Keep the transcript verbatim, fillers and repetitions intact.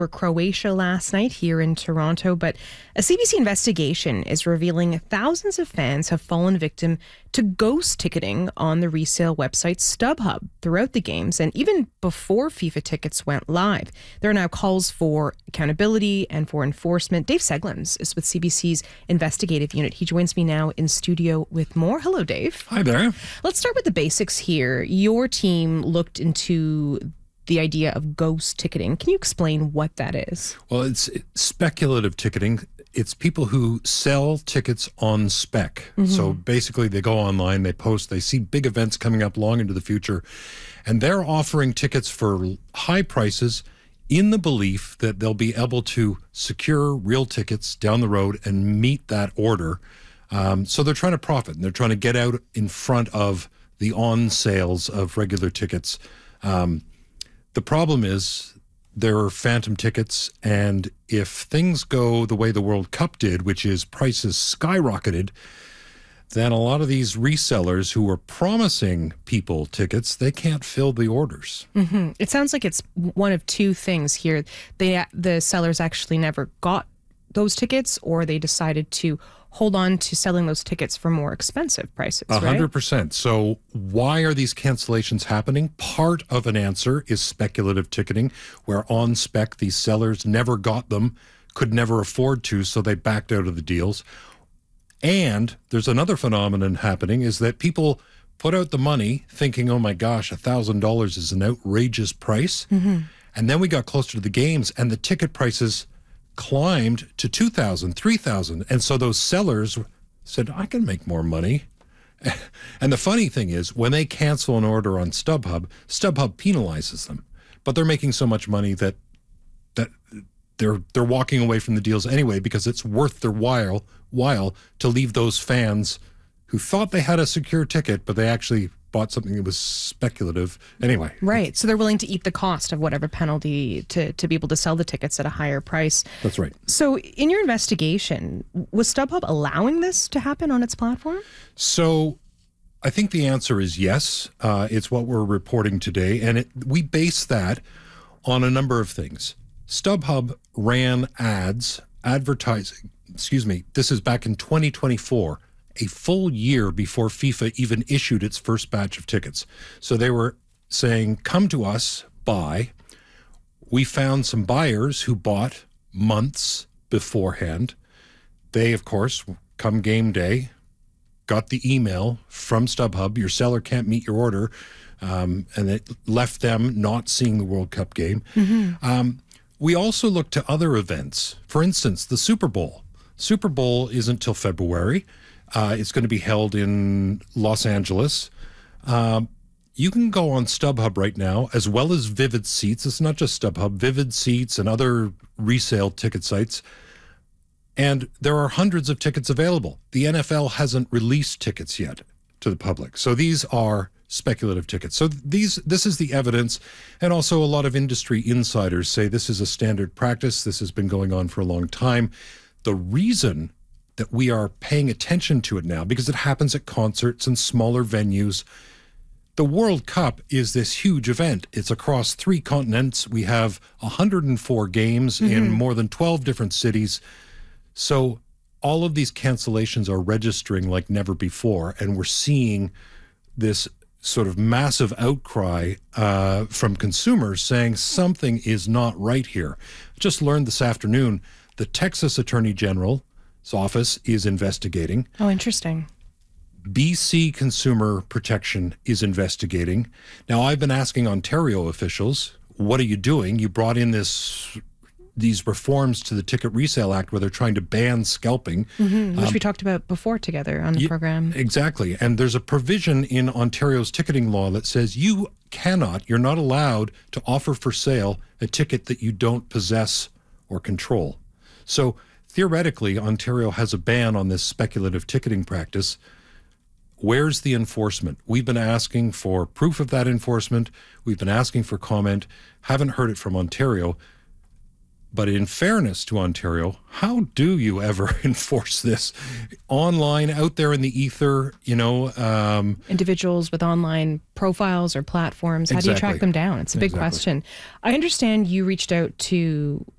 for Croatia last night here in Toronto, but a C B C investigation is revealing thousands of fans have fallen victim to ghost ticketing on the resale website StubHub throughout the games and even before FIFA tickets went live. There are now calls for accountability and for enforcement. Dave Seglins is with C B C's investigative unit. He joins me now in studio with more. Hello, Dave. Hi there. Let's start with the basics here. Your team looked into the idea of ghost ticketing. Can you explain what that is? Well, it's speculative ticketing. It's people who sell tickets on spec. Mm-hmm. So basically they go online, they post, they see big events coming up long into the future, and they're offering tickets for high prices in the belief that they'll be able to secure real tickets down the road and meet that order. Um, so they're trying to profit, and they're trying to get out in front of the on sales of regular tickets. Um, The problem is there are phantom tickets, and if things go the way the World Cup did, which is prices skyrocketed, then a lot of these resellers who are promising people tickets, they can't fill the orders. Mm-hmm. It sounds like it's one of two things here. They, the sellers actually never got those tickets, or they decided to hold on to selling those tickets for more expensive prices, right? A hundred percent. So why are these cancellations happening? Part of an answer is speculative ticketing, where on spec these sellers never got them, could never afford to, so they backed out of the deals. And there's another phenomenon happening, is that people put out the money thinking, oh my gosh, a thousand dollars is an outrageous price. Mm-hmm. And then we got closer to the games and the ticket prices climbed to two thousand, three thousand. And so those sellers said, I can make more money. And the funny thing is, when they cancel an order on StubHub, StubHub penalizes them. But they're making so much money that that they're they're walking away from the deals anyway, because it's worth their while while to leave those fans who thought they had a secure ticket, but they actually bought something that was speculative anyway. Right. So they're willing to eat the cost of whatever penalty to, to be able to sell the tickets at a higher price. That's right. So in your investigation, was StubHub allowing this to happen on its platform? So I think the answer is yes. Uh, it's what we're reporting today. And it, we base that on a number of things. StubHub ran ads, advertising, excuse me, this is back in twenty twenty-four, a full year before FIFA even issued its first batch of tickets. So they were saying, come to us, buy. We found some buyers who bought months beforehand. They, of course, come game day, got the email from StubHub, your seller can't meet your order, um, and it left them not seeing the World Cup game. Mm-hmm. Um, we also looked to other events. For instance, the Super Bowl. Super Bowl isn't till February. Uh, it's going to be held in Los Angeles. Um, you can go on StubHub right now, as well as Vivid Seats. It's not just StubHub, Vivid Seats and other resale ticket sites. And there are hundreds of tickets available. The N F L hasn't released tickets yet to the public. So these are speculative tickets. So these, this is the evidence. And also a lot of industry insiders say this is a standard practice. This has been going on for a long time. The reason that we are paying attention to it now, because it happens at concerts and smaller venues. The World Cup is this huge event. It's across three continents. We have one hundred four games mm-hmm. in more than twelve different cities. So all of these cancellations are registering like never before, and we're seeing this sort of massive outcry uh, from consumers saying something is not right here. Just learned this afternoon, the Texas Attorney General office is investigating. Oh, interesting. B C Consumer Protection is investigating. Now, I've been asking Ontario officials, what are you doing? You brought in this these reforms to the Ticket Resale Act where they're trying to ban scalping. Mm-hmm, which um, we talked about before together on the yeah, program. Exactly. And there's a provision in Ontario's ticketing law that says you cannot, you're not allowed to offer for sale a ticket that you don't possess or control. So theoretically, Ontario has a ban on this speculative ticketing practice. Where's the enforcement? We've been asking for proof of that enforcement. We've been asking for comment. Haven't heard it from Ontario. But in fairness to Ontario, how do you ever enforce this online, out there in the ether, you know? Um, Individuals with online profiles or platforms, how exactly. do you track them down? It's a big exactly. question. I understand you reached out to